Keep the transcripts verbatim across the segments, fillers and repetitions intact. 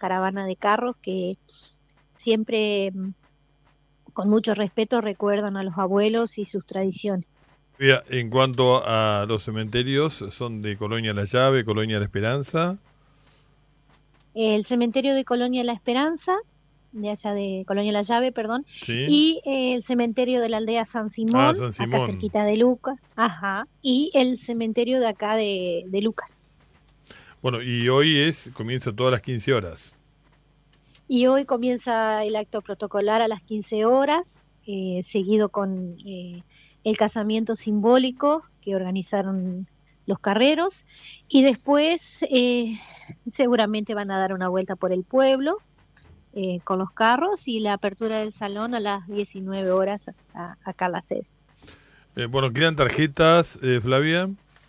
caravana de carros que siempre mm, con mucho respeto recuerdan a los abuelos y sus tradiciones. Mira, en cuanto a los cementerios, son de Colonia La Llave, Colonia La Esperanza. El cementerio de Colonia La Esperanza, de allá de Colonia La Llave, perdón, Sí. y eh, el cementerio de la aldea San Ah, Simón, San acá Simón. cerquita de Lucas, ajá, y el cementerio de acá de, de Lucas. Bueno, y hoy es, comienza todas las quince horas. Y hoy comienza el acto protocolar a las quince horas, eh, seguido con eh, el casamiento simbólico que organizaron los carreros, y después eh, seguramente van a dar una vuelta por el pueblo eh, con los carros y la apertura del salón a las diecinueve horas a- acá a la sede. Eh, bueno, ¿quedan tarjetas, eh, Flavia?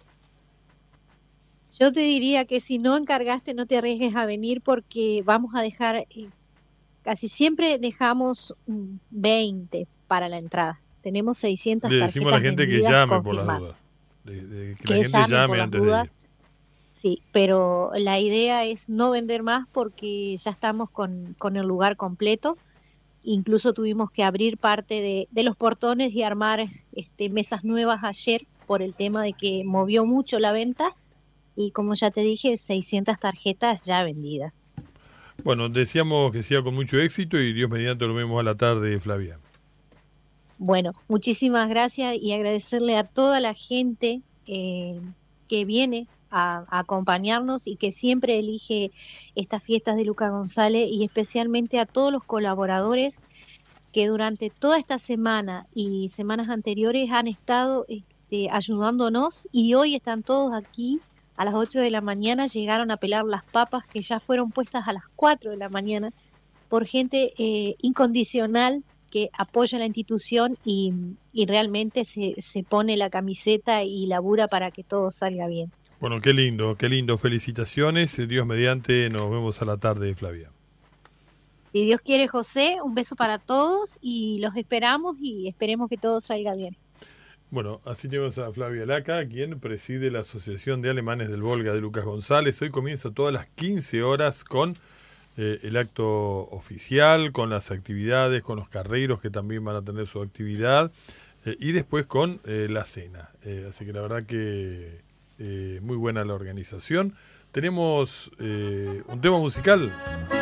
Yo te diría que si no encargaste, no te arriesgues a venir porque vamos a dejar, eh, casi siempre dejamos mm, veinte para la entrada. Tenemos seiscientas Le decimos a la tarjetas gente que vendidas llame por las confirmadas. dudas. De- de- que la Que gente llamen por llame las antes de dudas, ir. sí, pero la idea es no vender más porque ya estamos con, con el lugar completo. Incluso tuvimos que abrir parte de, de los portones y armar este, mesas nuevas ayer por el tema de que movió mucho la venta y como ya te dije, seiscientas tarjetas ya vendidas. Bueno, decíamos que sea con mucho éxito y Dios mediante lo vemos a la tarde, Flavia. Bueno, muchísimas gracias y agradecerle a toda la gente eh, que viene a, a acompañarnos y que siempre elige estas fiestas de Luca González y especialmente a todos los colaboradores que durante toda esta semana y semanas anteriores han estado este, ayudándonos y hoy están todos aquí a las ocho de la mañana, llegaron a pelar las papas que ya fueron puestas a las cuatro de la mañana por gente eh, incondicional que apoya la institución y, y realmente se, se pone la camiseta y labura para que todo salga bien. Bueno, qué lindo, qué lindo. Felicitaciones. eh, Dios mediante, nos vemos a la tarde, Flavia. Si Dios quiere, José, un beso para todos y los esperamos y esperemos que todo salga bien. Bueno, así tenemos a Flavia Laca, quien preside la Asociación de Alemanes del Volga de Lucas González. Hoy comienza todas las quince horas con eh, el acto oficial, con las actividades, con los carreros que también van a tener su actividad eh, y después con eh, la cena. Eh, así que la verdad que eh, muy buena la organización. Tenemos eh, un tema musical.